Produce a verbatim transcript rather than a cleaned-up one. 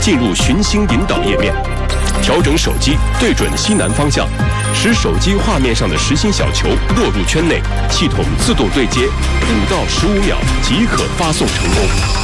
进入寻星引导页面，调整手机对准西南方向，使手机画面上的实心小球落入圈内，系统自动对接，五到十五秒即可发送成功。